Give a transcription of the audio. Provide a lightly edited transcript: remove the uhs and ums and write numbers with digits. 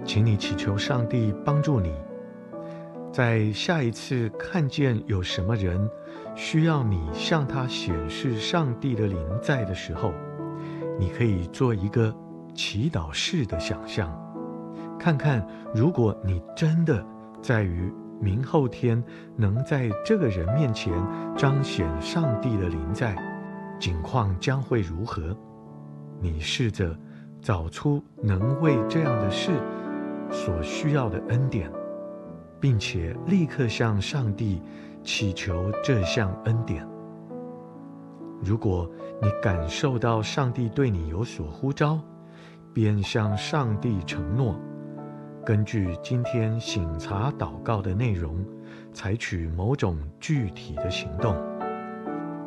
请你祈求上帝帮助你，在下一次看见有什么人需要你向他显示上帝的灵在的时候，你可以做一个祈祷式的想象，看看如果你真的在于明后天能在这个人面前彰显上帝的灵在，景况将会如何。你试着找出能为这样的事所需要的恩典，并且立刻向上帝祈求这项恩典。如果你感受到上帝对你有所呼召，便向上帝承诺，根据今天省察祷告的内容，采取某种具体的行动。